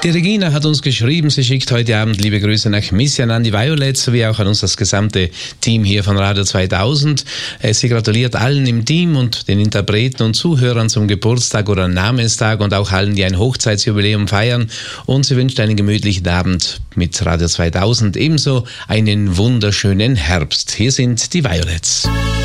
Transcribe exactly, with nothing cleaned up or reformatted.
Die Regina hat uns geschrieben, sie schickt heute Abend liebe Grüße nach Mission an die Violets, sowie auch an uns das gesamte Team hier von Radio zweitausend. Sie gratuliert allen im Team und den Interpreten und Zuhörern zum Geburtstag oder Namenstag und auch allen, die ein Hochzeitsjubiläum feiern. Und sie wünscht einen gemütlichen Abend mit Radio zweitausend, ebenso einen wunderschönen Herbst. Hier sind die Violets.